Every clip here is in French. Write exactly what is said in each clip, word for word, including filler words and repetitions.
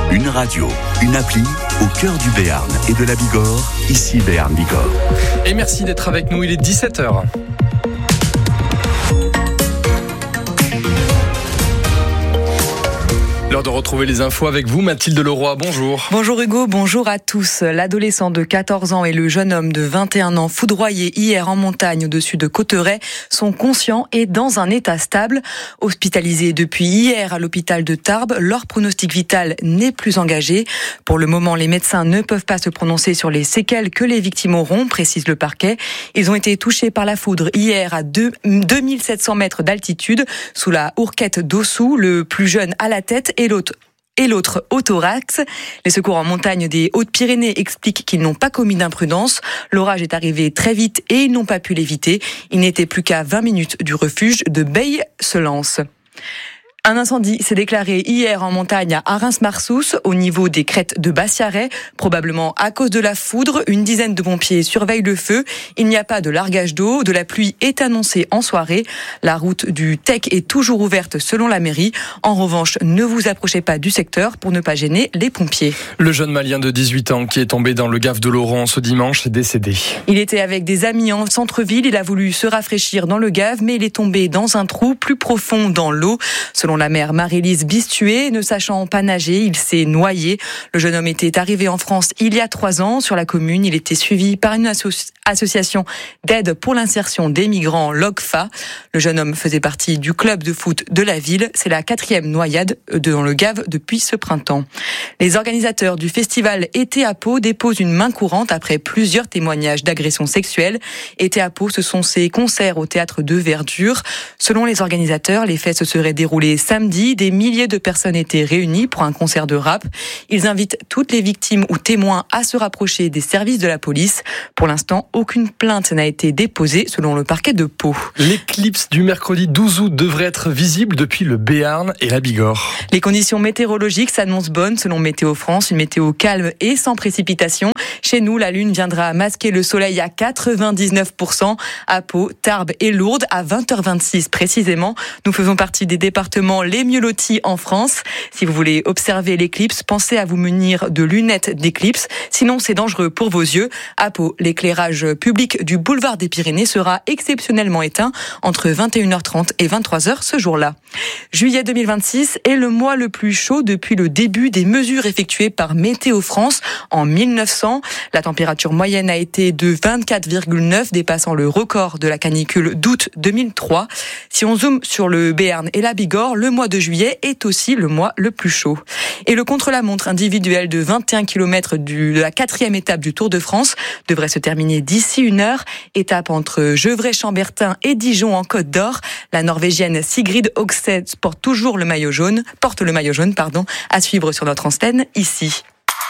Une radio, une appli au cœur du Béarn et de la Bigorre, ici Béarn Bigorre. Et merci d'être avec nous, il est dix-sept heures. L'heure de retrouver les infos avec vous, Mathilde Leroy, bonjour. Bonjour Hugo, bonjour à tous. L'adolescent de quatorze ans et le jeune homme de vingt et un ans foudroyés hier en montagne au-dessus de Cauterets sont conscients et dans un état stable. Hospitalisés depuis hier à l'hôpital de Tarbes, leur pronostic vital n'est plus engagé. Pour le moment, les médecins ne peuvent pas se prononcer sur les séquelles que les victimes auront, précise le parquet. Ils ont été touchés par la foudre hier à deux mille sept cents mètres d'altitude, sous la Hourquette d'Ossou, le plus jeune à la tête et l'autre et l'autre au thorax. Les secours en montagne des Hautes-Pyrénées expliquent qu'ils n'ont pas commis d'imprudence. L'orage est arrivé très vite et ils n'ont pas pu l'éviter. Il n'était plus qu'à vingt minutes du refuge de Beille-se-Lance. Un incendie s'est déclaré hier en montagne à Arins-Marsous, au niveau des crêtes de Bassiaret. Probablement à cause de la foudre, une dizaine de pompiers surveillent le feu. Il n'y a pas de largage d'eau. De la pluie est annoncée en soirée. La route du Tech est toujours ouverte selon la mairie. En revanche, ne vous approchez pas du secteur pour ne pas gêner les pompiers. Le jeune malien de dix-huit ans qui est tombé dans le gave de Laurent ce dimanche est décédé. Il était avec des amis en centre-ville. Il a voulu se rafraîchir dans le gave, mais il est tombé dans un trou plus profond dans l'eau. Selon la mère Marie-Lise Bistué, ne sachant pas nager, il s'est noyé. Le jeune homme était arrivé en France il y a trois ans sur la commune. Il était suivi par une asso- association d'aide pour l'insertion des migrants, l'O G F A. Le jeune homme faisait partie du club de foot de la ville. C'est la quatrième noyade dans le gave depuis ce printemps. Les organisateurs du festival Été à Pau déposent une main courante après plusieurs témoignages d'agressions sexuelles. Été à Pau, ce sont ces concerts au théâtre de Verdure. Selon les organisateurs, les faits se seraient déroulés samedi. Des milliers de personnes étaient réunies pour un concert de rap. Ils invitent toutes les victimes ou témoins à se rapprocher des services de la police. Pour l'instant, aucune plainte n'a été déposée selon le parquet de Pau. L'éclipse du mercredi douze août devrait être visible depuis le Béarn et la Bigorre. Les conditions météorologiques s'annoncent bonnes selon Météo France. Une météo calme et sans précipitation. Chez nous, la lune viendra masquer le soleil à quatre-vingt-dix-neuf pour cent. À Pau, Tarbes et Lourdes, à vingt heures vingt-six précisément. Nous faisons partie des départements les mieux lotis en France. Si vous voulez observer l'éclipse, pensez à vous munir de lunettes d'éclipse. Sinon, c'est dangereux pour vos yeux. À Pau, l'éclairage public du boulevard des Pyrénées sera exceptionnellement éteint entre vingt et une heures trente et vingt-trois heures ce jour-là. Juillet deux mille vingt-six est le mois le plus chaud depuis le début des mesures effectuées par Météo France en mille neuf cents. La température moyenne a été de vingt-quatre virgule neuf, dépassant le record de la canicule d'août deux mille trois. Si on zoome sur le Béarn et la Bigorre, le mois de juillet est aussi le mois le plus chaud. Et le contre-la-montre individuel de vingt et un kilomètres de la quatrième étape du Tour de France devrait se terminer d'ici une heure. Étape entre Gevrey-Chambertin et Dijon en Côte d'Or. La Norvégienne Sigrid Høgsted porte toujours le maillot jaune, porte le maillot jaune, pardon, à suivre sur notre antenne ici.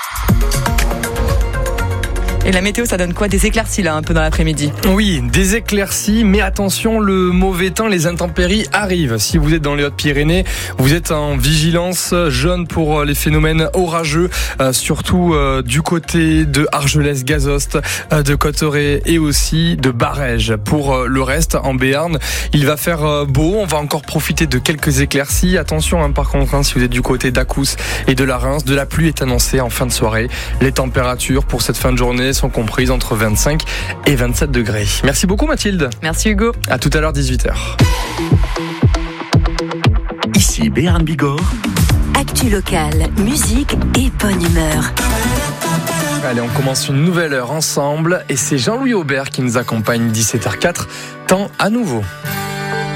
Et la météo, ça donne quoi? Des éclaircies là, un peu dans l'après-midi. Oui, des éclaircies, mais attention, le mauvais temps, les intempéries arrivent. Si vous êtes dans les Hautes-Pyrénées, vous êtes en vigilance jaune pour les phénomènes orageux, euh, surtout euh, du côté de Argelès-Gazost, euh, de Cauterets et aussi de Barèges. Pour euh, le reste, en Béarn, il va faire euh, beau. On va encore profiter de quelques éclaircies. Attention, hein, par contre, hein, si vous êtes du côté d'Acous et de la Reims, de la pluie est annoncée en fin de soirée. Les températures pour cette fin de journée sont comprises entre vingt-cinq et vingt-sept degrés. Merci beaucoup Mathilde. Merci Hugo. À tout à l'heure, dix-huit heures. Ici Béarn Bigorre. Actu locale, musique et bonne humeur. Allez, on commence une nouvelle heure ensemble et c'est Jean-Louis Aubert qui nous accompagne dix-sept heures zéro quatre. Temps à nouveau.